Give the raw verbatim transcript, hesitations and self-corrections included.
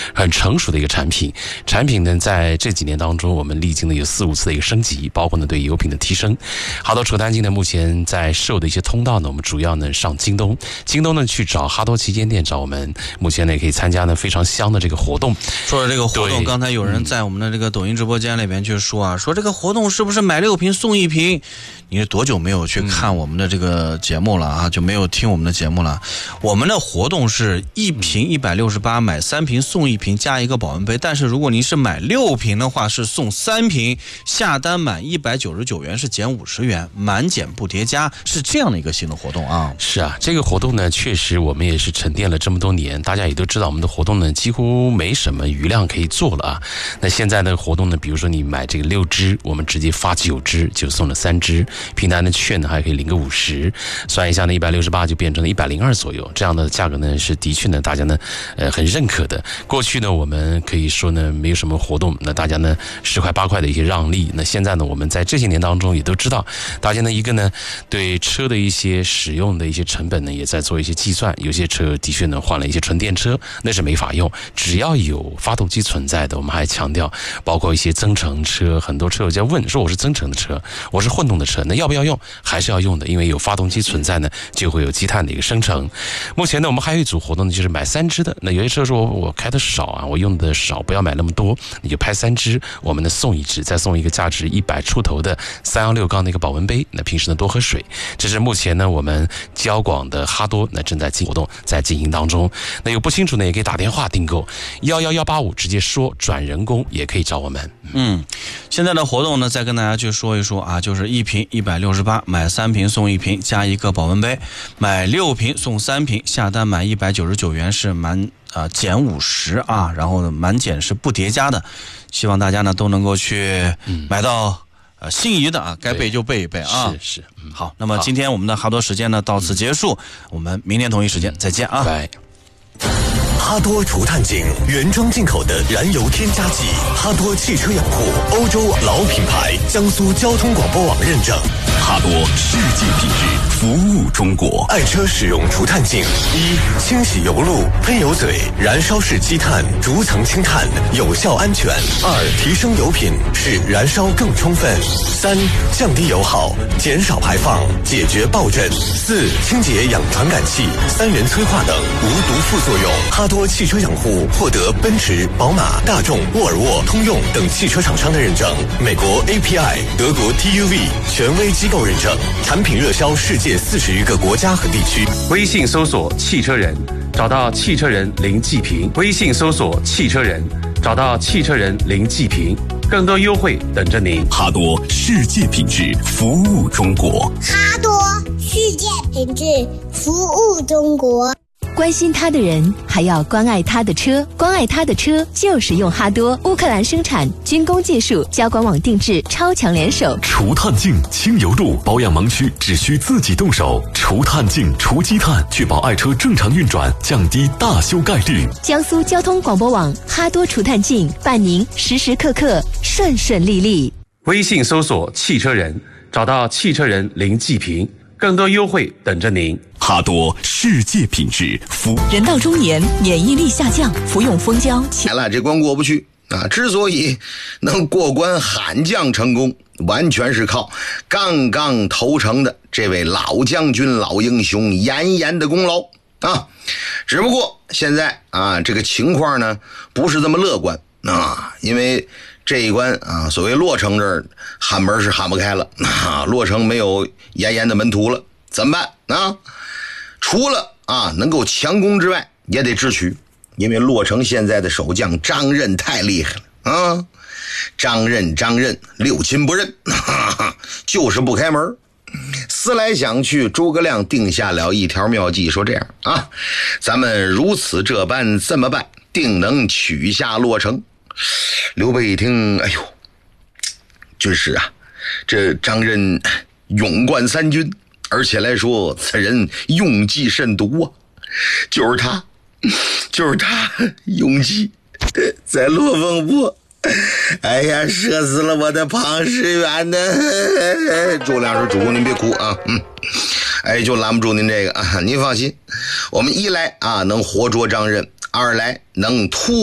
很成熟的一个产品。产品呢，在这几年当中，我们历经了有四五次的一个升级，包括呢对油品的提升。哈多除碳净呢，目前在售的一些通道呢，我们主要呢上京东，京东呢去找哈多旗舰店找我们，目前呢也可以参加呢非常香的这个活动。 说到这个活动，刚才有人在我们的这个抖音直播间里边去说啊，说这个活动是不是买六瓶送一瓶？你是多久没有去看我们的这个节目了啊？就没有听我们的节目了？我们的活动是一瓶一百六十八，买三瓶送一瓶加一个保温杯。但是如果您是买六瓶的话，是送三瓶，下单满一百九十九元是减五十元，满减不叠加，是这样的一个新的活动啊。 是啊，这个活动呢，确实我们也是沉淀了这么多年，大家也都知道我们的活动呢几乎没什么余量可以做了啊。那现在的活动呢，比如说你买这个六支，我们直接发九支就送了三支，平台的券呢还可以领个五十，算一下呢一百六十八就变成了一百零二左右，这样的价格呢是的确呢大家呢呃很认可的。过去呢我们可以说呢没有什么活动，那大家呢十块八块的一些让利，那现在呢我们在这些年当中也都知道，大家呢一个呢对车的一些使用的一些成本呢也在做一些计算，有些车的确呢换了一些纯电车，那是没法用，只要有发动机存在的，我们还强调包括一些增程车，很多车友在问说我是增程的车，我是混动的车，那要不要用？还是要用的，因为有发动机存在呢就会有积碳的一个生成。目前呢我们还有一组活动呢，就是买三支的，那有些车说我开的少啊，我用的少，不要买那么多，你就拍三支，我们呢送一支，再送一个价值一百出头的三幺六缸的一个保温杯，那平时呢多喝水。这是目前呢我们交广的哈多那正在进活动在进行当中，那有不清楚呢也可以打电话订购幺幺幺八五，直接说转人工也可以找我们。 嗯，现在的活动呢再跟大家去说一说啊，就是一瓶一百六十八，买三瓶送一瓶加一个保温杯，买六瓶送三瓶，下单满一百九十九元是满啊、呃、减五十啊，然后呢满减是不叠加的，希望大家呢都能够去买到呃心仪的啊，该备就备一备啊。 是是、嗯， 好，那么今天我们的哈多时间呢到此结束，我们明天同一时间再见啊。 拜。 哈多除碳净原装进口的燃油添加剂，哈多汽车养护欧洲老品牌，江苏交通广播网认证，哈多世界品质，服务中国。爱车使用除碳净：一、清洗油路、喷油嘴、燃烧式积碳，逐层清碳，有效安全；二、提升油品，使燃烧更充分；三、降低油耗，减少排放，解决爆震；四、清洁氧传感器、三元催化等无毒副作用。哈多汽车养护获得奔驰、宝马、大众、沃尔沃、通用等汽车厂商的认证，美国 A P I、德国 T U V 权威机构认证，产品热销世界四十余个国家和地区。 微信搜索汽车人，找到汽车人零记评。微信搜索汽车人，找到汽车人零记评，更多优惠等着您。 哈多世界品质，服务中国。 哈多世界品质，服务中国。 关心他的人，还要关爱他的车。关爱他的车，就是用哈多。乌克兰生产，军工技术，交管网定制，超强联手。 除碳净清油路，保养盲区只需自己动手。除碳净除积碳，确保爱车正常运转，降低大修概率。 江苏交通广播网哈多除碳净，伴您时时刻刻顺顺利利。 微信搜索汽车人，找到汽车人零记评，更多优惠等着您。 哈多世界品质，服人到中年，免疫力下降，服用蜂胶。 来了，这关过不去啊！之所以能过关悍将成功，完全是靠刚刚投诚的这位老将军、老英雄严严的功劳啊！只不过现在啊，这个情况呢不是这么乐观啊，因为这一关啊，所谓洛城这儿喊门是喊不开了啊，洛城没有严严的门徒了，怎么办啊？除了啊能够强攻之外，也得智取，因为洛城现在的守将张任太厉害了啊！张任张任六亲不认，哈哈，就是不开门。思来想去，诸葛亮定下了一条妙计，说这样啊，咱们如此这般这么办，定能取下洛城。刘备一听，哎呦，军师啊，这张任勇冠三军，而且来说此人用计甚毒啊，就是他就是他用计在罗烽坡，哎呀，射死了我的庞士元呢。诸葛亮说：“主公您别哭啊，嗯，哎，就拦不住您这个啊，您放心，我们一来啊能活捉张任，二来能突